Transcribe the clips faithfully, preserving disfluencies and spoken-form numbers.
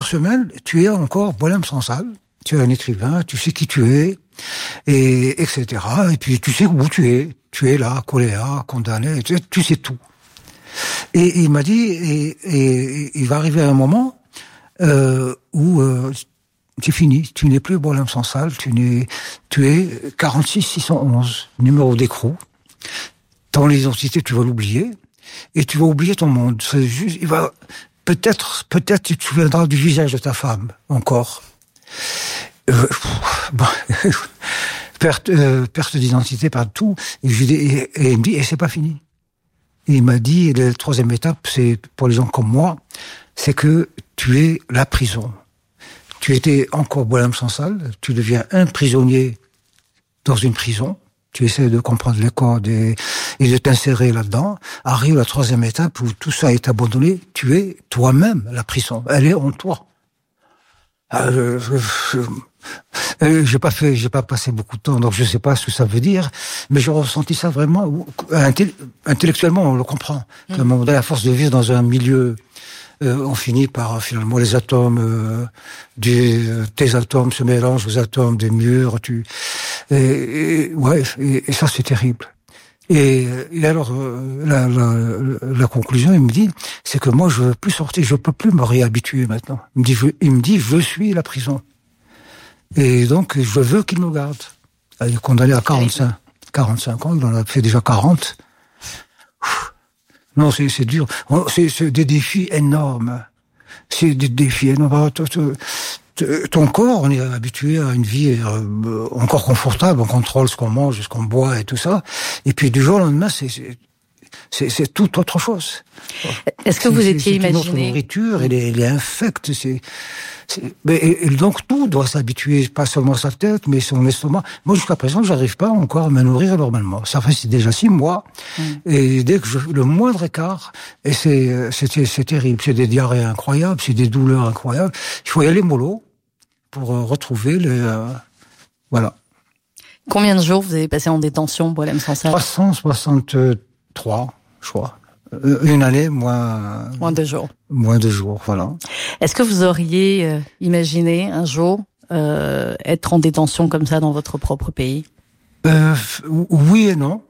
semaine, tu es encore Boualem Sansal, tu es un écrivain, tu sais qui tu es, et etc. Et puis tu sais où tu es, tu es là, collé là, condamné, tu sais, tu sais tout. Et, et il m'a dit, et, et, et il va arriver un moment euh, où euh, c'est fini, tu n'es plus Boualem Sansal, tu n'es, tu es quarante-six six cent onze, numéro d'écrou. Ton identité, tu vas l'oublier, et tu vas oublier ton monde. C'est juste, il va peut-être, peut-être, tu te souviendras du visage de ta femme encore. Euh, bon, perte, euh, perte d'identité partout. Et, je, et, et il me dit, et c'est pas fini. Et il m'a dit, la troisième étape, c'est pour les gens comme moi, c'est que tu es la prison. Tu étais encore Boualem Sansal, tu deviens un prisonnier dans une prison. Tu essaies de comprendre les codes et, et de t'insérer là-dedans. Arrive la troisième étape où tout ça est abandonné. Tu es toi-même la prison. Elle est en toi. Euh, je, je, je, j'ai pas fait, j'ai pas passé beaucoup de temps, donc je sais pas ce que ça veut dire. Mais j'ai ressenti ça vraiment. Intellectuellement, on le comprend. Mmh. À un moment donné, à force de vivre dans un milieu, euh, on finit par finalement les atomes, euh, du, tes atomes se mélangent aux atomes des murs. Tu Et, et, ouais, et, et ça c'est terrible. Et, et alors euh, la, la, la conclusion, il me dit, c'est que moi je veux plus sortir, je peux plus me réhabituer maintenant. Il me dit, je, il me dit, je suis la prison. Et donc je veux qu'il me garde. Il est condamné à quarante-cinq, quarante-cinq ans, il en a fait déjà quarante. Non, c'est, c'est dur. C'est, c'est des défis énormes. C'est des défis énormes. Ton corps, on est habitué à une vie euh, encore confortable, on contrôle ce qu'on mange, ce qu'on boit et tout ça. Et puis du jour au lendemain, c'est c'est, c'est, c'est tout autre chose. Est-ce que vous c'est, étiez c'est imaginé notre nourriture, elle est, elle est infecte. C'est, c'est et, et donc tout doit s'habituer, pas seulement sa tête, mais son estomac. Moi jusqu'à présent, j'arrive pas encore à me nourrir normalement. Ça fait déjà six mois, mmh. et dès que je, le moindre écart, et c'est c'est c'est terrible. C'est des diarrhées incroyables, c'est des douleurs incroyables. Il faut y aller mollo pour retrouver le... Euh, voilà. Combien de jours vous avez passé en détention, Boualem Sansal ? trois cent soixante-trois, je crois. Une année, moins... Moins de jours. Moins de jours, voilà. Est-ce que vous auriez euh, imaginé un jour euh, être en détention comme ça dans votre propre pays ? euh, Oui et non.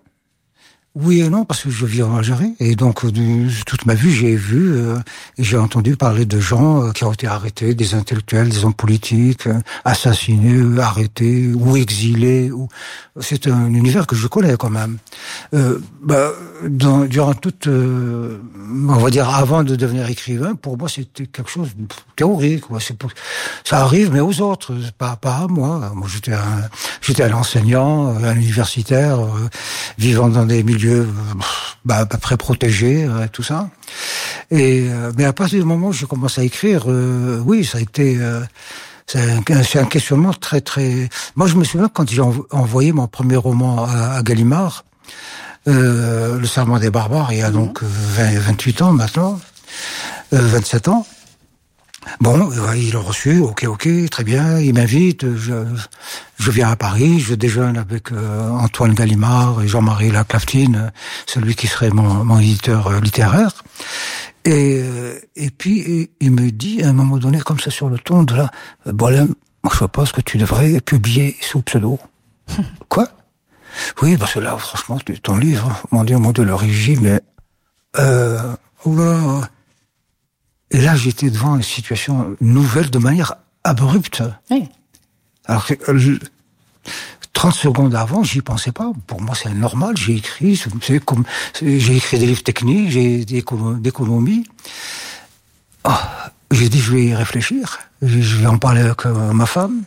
Oui et non, parce que je vis en Algérie, et donc de, toute ma vie j'ai vu euh, et j'ai entendu parler de gens euh, qui ont été arrêtés, des intellectuels, des hommes politiques, euh, assassinés, arrêtés ou exilés. Ou... C'est un univers que je connais quand même. Euh, bah, dans, durant toute, euh, on va dire avant de devenir écrivain, pour moi c'était quelque chose de théorique. Quoi. C'est pour... Ça arrive, mais aux autres, pas, pas à moi. Moi j'étais un, j'étais un enseignant, un universitaire, euh, vivant dans des milieux bah, à peu près protégé, euh, tout ça. Et euh, mais à partir du moment où j'ai commencé à écrire, euh, oui, ça a été, euh, c'est, un, c'est un questionnement très très. Moi, je me souviens quand j'ai envoyé mon premier roman à, à Gallimard, euh, Le Serment des barbares, il y a donc vingt, vingt-huit ans maintenant, euh, vingt-sept ans. Bon, il l'a reçu, ok, ok, très bien, il m'invite, je, je viens à Paris, je déjeune avec euh, Antoine Gallimard et Jean-Marie Laclaftine, celui qui serait mon, mon éditeur euh, littéraire. Et, euh, et puis, il me dit, à un moment donné, comme ça sur le ton de là, Boualem, moi je pense que tu devrais publier sous pseudo. Quoi ? Oui, parce que là, franchement, ton livre, mon Dieu, mon Dieu, l'origine, mais... Euh... Oula... Et là, j'étais devant une situation nouvelle de manière abrupte. Oui. Alors que euh, trente secondes avant, j'y pensais pas. Pour moi, c'est normal. J'ai écrit, c'est comme, c'est, j'ai écrit des livres techniques, j'ai des d'économie. Oh, j'ai dit, je vais y réfléchir. Je vais en parler avec euh, ma femme.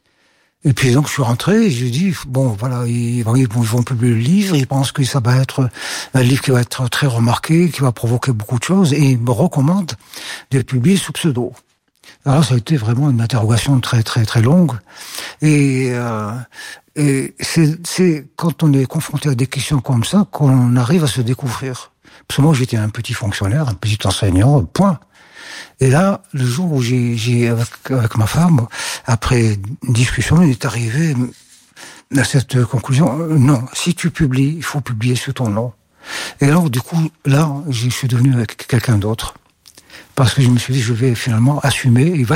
Et puis donc je suis rentré et j'ai dit bon voilà ils vont, ils vont publier le livre, ils pensent que ça va être un livre qui va être très remarqué, qui va provoquer beaucoup de choses, et ils me recommandent de le publier sous pseudo. Alors ça a été vraiment une interrogation très très très longue, et, euh, et c'est, c'est quand on est confronté à des questions comme ça qu'on arrive à se découvrir. Parce que moi j'étais un petit fonctionnaire, un petit enseignant, point. Et là, le jour où j'ai, j'ai avec, avec ma femme, après une discussion, il est arrivé à cette conclusion. Non, si tu publies, il faut publier sous ton nom. Et alors, du coup, là, je suis devenu avec quelqu'un d'autre. Parce que je me suis dit, je vais finalement assumer, il va